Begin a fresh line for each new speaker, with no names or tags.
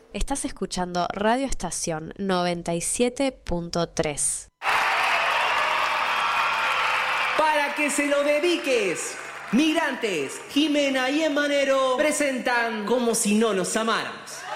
Estás escuchando Radio Estación 97.3.
Para que se lo dediques, Migrantes, Jimena y Emanero presentan Como si no nos amáramos.